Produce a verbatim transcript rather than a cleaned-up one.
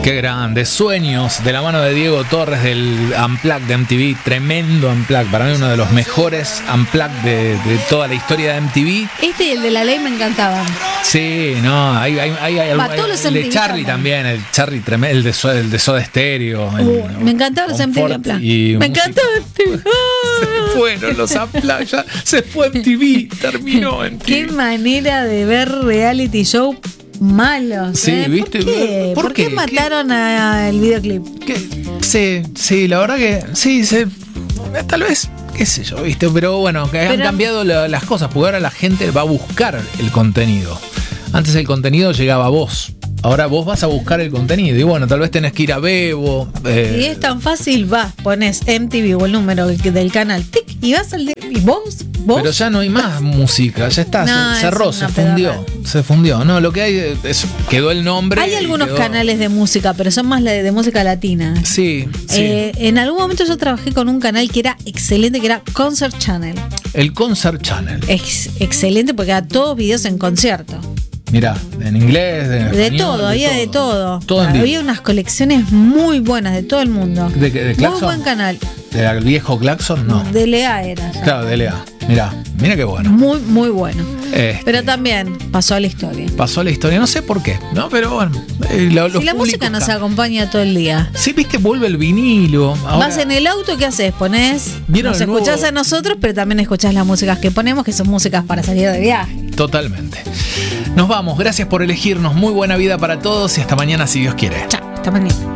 Qué grande. Sueños de la mano de Diego Torres del Unplugged de M T V. Tremendo Unplugged. Para mí uno de los mejores Unplugged de, de toda la historia de M T V. Este y el de La Ley me encantaban. Sí, no, hay, hay, hay, hay Va, algo- todos los el de M T V Charlie también, el Charlie tremendo, el de, So- el de Soda Stereo. Uh, el- me encantaban los M T V Confort Unplugged. y Me música. encantaba M T V. Se fueron los Unplugged, ya se fue M T V, terminó M T V. Qué manera de ver reality show malos. Sí, ¿eh? ¿viste? ¿Por qué, ¿Por ¿Por qué qué? mataron al videoclip? Que- Sí, sí, la verdad que sí, se, tal vez, qué sé yo, viste, pero bueno, que han Pero- cambiado la- las cosas, porque ahora la gente va a buscar el contenido. Antes el contenido llegaba a vos, ahora vos vas a buscar el contenido y bueno, tal vez tenés que ir a Bebo. eh, Si es tan fácil, vas, pones M T V o el número del canal, tic, y vas al de. ¿Y vos? ¿Vos? Pero ya no hay más música, ya está, No, se cerró, es se una fundió, pedorra. se fundió. No, lo que hay es, quedó el nombre. Hay y algunos quedó- canales de música, pero son más la de, de música latina. Sí, sí. Eh, en algún momento yo trabajé con un canal que era excelente, que era Concert Channel. El Concert Channel. Ex- excelente porque era todos videos en concierto. Mirá, en inglés, en De español, todo, había de todo. Todo en vivo. Había unas colecciones muy buenas de todo el mundo. ¿De, qué? ¿De Muy Claxon? buen canal. ¿De viejo Claxon? No. De Lea era. ya. Claro, de Lea. Mirá, mira qué bueno. Muy, muy bueno. Este, Pero también pasó a la historia. pasó la historia, no sé por qué, ¿no? Pero bueno. eh, lo- los Si la música públicos nos están- acompaña todo el día. Sí, viste, vuelve el vinilo. Ahora, Vas en el auto, ¿qué haces? Pones. ¿Vieron Nos el nuevo? escuchás a nosotros, pero también escuchás las músicas que ponemos, que son músicas para salir de viaje. Totalmente. Nos vamos, gracias por elegirnos. Muy buena vida para todos y hasta mañana si Dios quiere. Chao, hasta mañana.